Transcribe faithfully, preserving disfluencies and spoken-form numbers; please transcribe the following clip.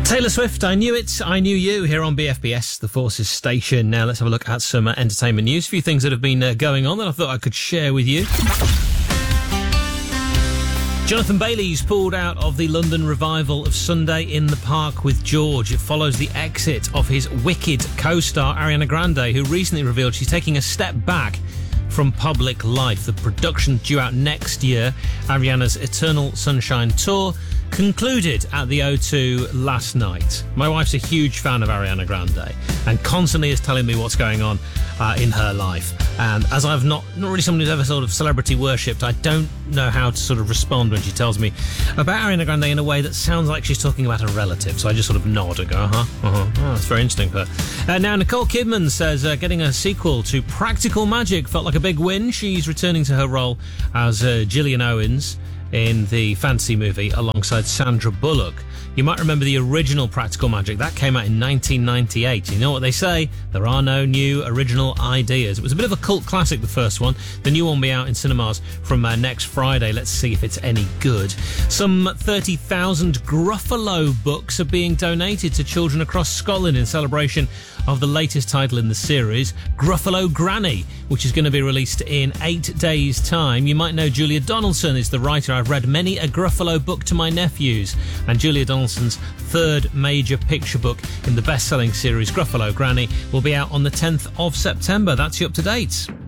Taylor Swift, I Knew It, I Knew You, here on B F B S, the Forces station. Now let's have a look at some uh, entertainment news. A few things that have been uh, going on that I thought I could share with you. Jonathan Bailey's pulled out of the London revival of Sunday in the Park with George. It follows the exit of his Wicked co-star Ariana Grande, who recently revealed she's taking a step back from public life. The production due out next year, Ariana's Eternal Sunshine Tour, concluded at the O two last night. My wife's a huge fan of Ariana Grande and constantly is telling me what's going on uh, in her life. And as I've not, not really someone who's ever sort of celebrity worshipped, I don't know how to sort of respond when she tells me about Ariana Grande in a way that sounds like she's talking about a relative. So I just sort of nod and go, uh-huh, uh-huh. Oh, that's very interesting for her. Uh, now, Nicole Kidman says uh, getting a sequel to Practical Magic felt like a big win. She's returning to her role as uh, Gillian Owens in the fantasy movie alongside Sandra Bullock. You might remember the original Practical Magic. That came out in nineteen ninety-eight. You know what they say? There are no new original ideas. It was a bit of a cult classic, the first one. The new one will be out in cinemas from uh, next Friday. Let's see if it's any good. Some thirty thousand Gruffalo books are being donated to children across Scotland in celebration of the latest title in the series, Gruffalo Granny, which is going to be released in eight days' time. You might know Julia Donaldson is the writer. I've read many a Gruffalo book to my nephews, and Julia Donaldson's third major picture book in the best-selling series, Gruffalo Granny, will be out on the tenth of September. That's you up to date.